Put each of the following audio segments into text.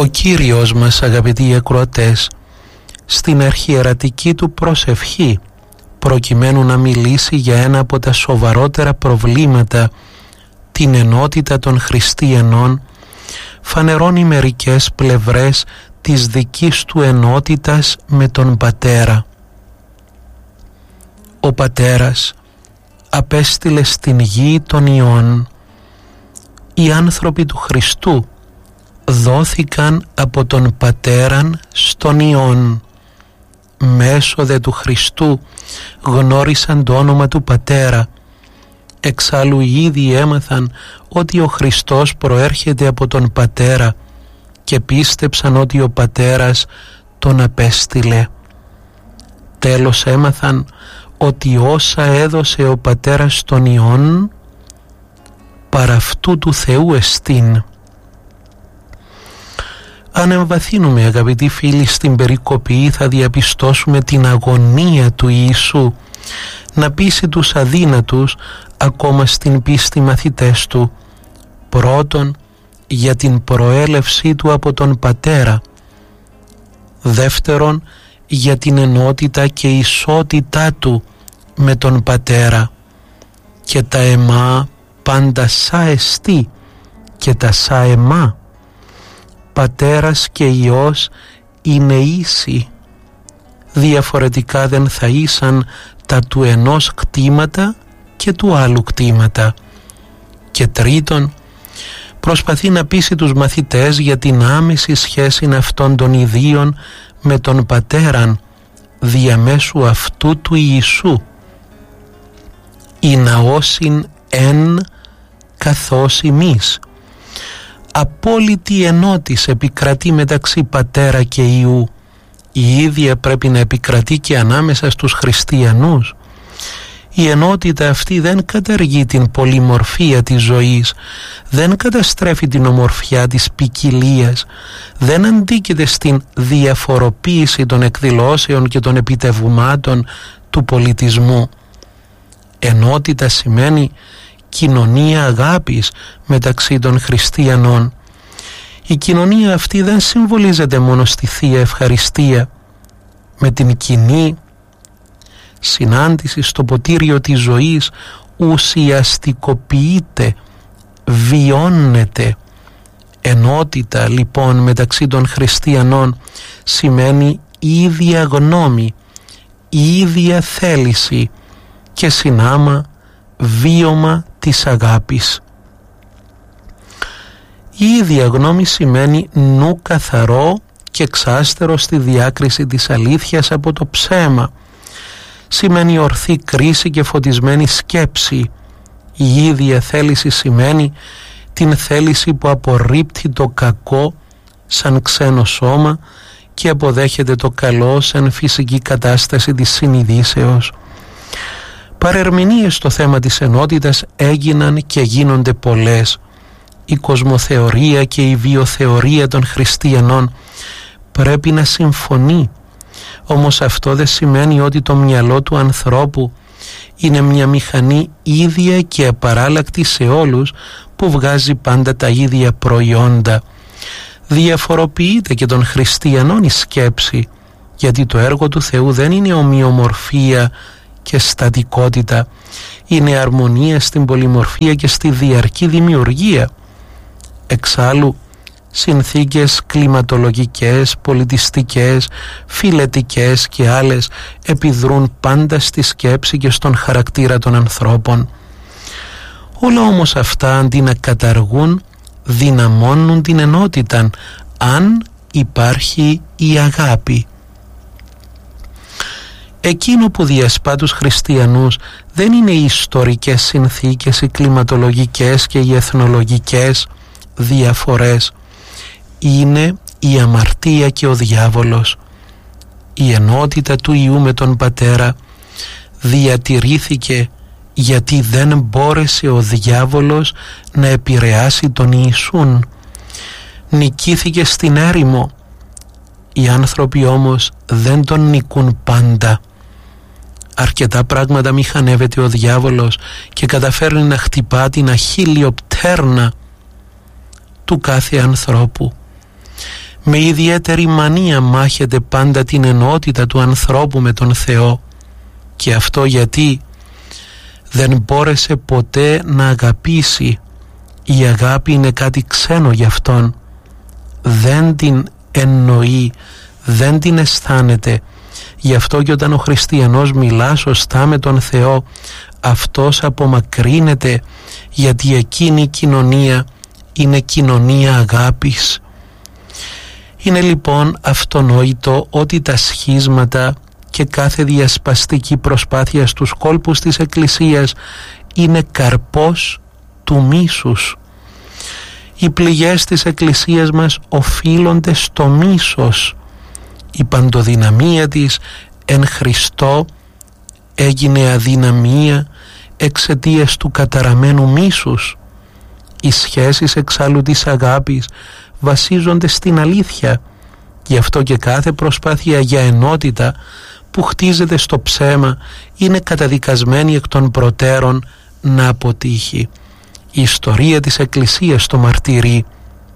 Ο Κύριος μας, αγαπητοί ακροατές, στην αρχιερατική του προσευχή, προκειμένου να μιλήσει για ένα από τα σοβαρότερα προβλήματα, την ενότητα των χριστιανών, φανερώνει μερικές πλευρές της δικής του ενότητας με τον Πατέρα. Ο Πατέρας απέστειλε στην γη τον Υιόν. Οι άνθρωποι του Χριστού δόθηκαν από τον Πατέραν στον Υιόν. Μέσω δε του Χριστού γνώρισαν το όνομα του Πατέρα. Εξάλλου ήδη έμαθαν ότι ο Χριστός προέρχεται από τον Πατέρα και πίστεψαν ότι ο Πατέρας τον απέστειλε. Τέλος έμαθαν ότι όσα έδωσε ο Πατέρας στον Υιόν, παρά αυτού του Θεού εστίν. Αν εμβαθύνουμε, αγαπητοί φίλοι, στην περικοπή, θα διαπιστώσουμε την αγωνία του Ιησού να πείσει τους αδύνατους ακόμα στην πίστη μαθητές του. Πρώτον, για την προέλευσή του από τον Πατέρα. Δεύτερον, για την ενότητα και ισότητά του με τον Πατέρα. Και τα εμά πάντα σα εστί και τα σα εμά. Πατέρας και Υιός είναι ίσοι. Διαφορετικά δεν θα ήσαν τα του ενός κτήματα και του άλλου κτήματα. Και τρίτον, προσπαθεί να πείσει τους μαθητές για την άμεση σχέση αυτών των ιδίων με τον Πατέραν διαμέσου αυτού του Ιησού. «Η ναόσιν εν καθώς ημείς». Απόλυτη ενότης επικρατεί μεταξύ Πατέρα και Υιού. Η ίδια πρέπει να επικρατεί και ανάμεσα στους χριστιανούς. Η ενότητα αυτή δεν καταργεί την πολυμορφία της ζωής, δεν καταστρέφει την ομορφιά της ποικιλίας, δεν αντίκειται στην διαφοροποίηση των εκδηλώσεων και των επιτευγμάτων του πολιτισμού. Ενότητα σημαίνει κοινωνία αγάπης μεταξύ των χριστιανών. Η κοινωνία αυτή δεν συμβολίζεται μόνο στη Θεία Ευχαριστία. Με την κοινή συνάντηση στο ποτήριο της ζωής ουσιαστικοποιείται, βιώνεται. Ενότητα λοιπόν μεταξύ των χριστιανών σημαίνει ίδια γνώμη, ίδια θέληση και συνάμα βίωμα της αγάπης. Η ίδια γνώμη σημαίνει νου καθαρό και εξάστερο στη διάκριση της αλήθειας από το ψέμα. Σημαίνει ορθή κρίση και φωτισμένη σκέψη. Η ίδια θέληση σημαίνει την θέληση που απορρίπτει το κακό σαν ξένο σώμα και αποδέχεται το καλό σαν φυσική κατάσταση της συνειδήσεως. Παρερμηνίες στο θέμα της ενότητας έγιναν και γίνονται πολλές. Η κοσμοθεωρία και η βιοθεωρία των χριστιανών πρέπει να συμφωνεί. Όμως αυτό δεν σημαίνει ότι το μυαλό του ανθρώπου είναι μια μηχανή ίδια και απαράλλακτη σε όλους που βγάζει πάντα τα ίδια προϊόντα. Διαφοροποιείται και των χριστιανών η σκέψη, γιατί το έργο του Θεού δεν είναι ομοιομορφία και στατικότητα, είναι αρμονία στην πολυμορφία και στη διαρκή δημιουργία. Εξάλλου, συνθήκες κλιματολογικές, πολιτιστικές, φιλετικές και άλλες επιδρούν πάντα στη σκέψη και στον χαρακτήρα των ανθρώπων. Όλα όμως αυτά, αντί να καταργούν, δυναμώνουν την ενότητα, αν υπάρχει η αγάπη. Εκείνο που διασπά τους χριστιανούς δεν είναι οι ιστορικές συνθήκες, οι κλιματολογικές και οι εθνολογικές διαφορές. Είναι η αμαρτία και ο διάβολος. Η ενότητα του Υιού με τον Πατέρα διατηρήθηκε γιατί δεν μπόρεσε ο διάβολος να επηρεάσει τον Ιησούν. Νικήθηκε στην έρημο. Οι άνθρωποι όμως δεν τον νικούν πάντα. Αρκετά πράγματα μηχανεύεται ο διάβολος και καταφέρνει να χτυπά την αχίλιο πτέρνα του κάθε ανθρώπου. Με ιδιαίτερη μανία μάχεται πάντα την ενότητα του ανθρώπου με τον Θεό, και αυτό γιατί δεν μπόρεσε ποτέ να αγαπήσει. Η αγάπη είναι κάτι ξένο για αυτόν. Δεν την εννοεί, δεν την αισθάνεται. Γι' αυτό και όταν ο χριστιανός μιλά σωστά με τον Θεό, αυτός απομακρύνεται, γιατί εκείνη η κοινωνία είναι κοινωνία αγάπης. Είναι λοιπόν αυτονόητο ότι τα σχίσματα και κάθε διασπαστική προσπάθεια στους κόλπους της Εκκλησίας είναι καρπός του μίσους. Οι πληγές της Εκκλησίας μας οφείλονται στο μίσος. Η παντοδυναμία της εν Χριστώ έγινε αδυναμία εξαιτίας του καταραμένου μίσους. Οι σχέσεις εξάλλου της αγάπης βασίζονται στην αλήθεια. Γι' αυτό και κάθε προσπάθεια για ενότητα που χτίζεται στο ψέμα είναι καταδικασμένη εκ των προτέρων να αποτύχει. Η ιστορία της Εκκλησίας το μαρτυρεί.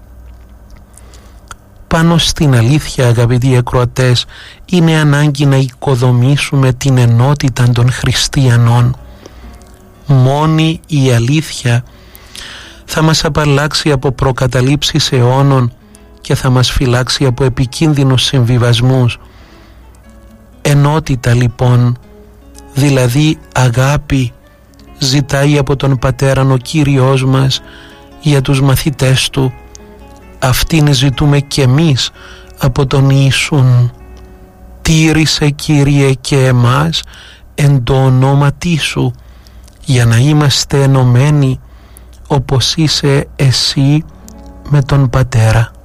Πάνω στην αλήθεια, αγαπητοί ακροατές, είναι ανάγκη να οικοδομήσουμε την ενότητα των χριστιανών. Μόνη η αλήθεια θα μας απαλλάξει από προκαταλήψεις αιώνων και θα μας φυλάξει από επικίνδυνους συμβιβασμούς. Ενότητα λοιπόν, δηλαδή αγάπη, ζητάει από τον Πατέραν ο Κύριος μας για τους μαθητές Του. Αυτήν ζητούμε κι εμείς από τον Ιησούν. Τήρησε, Κύριε, και εμάς εν το ονόματί Σου, για να είμαστε ενωμένοι όπως είσαι εσύ με τον Πατέρα.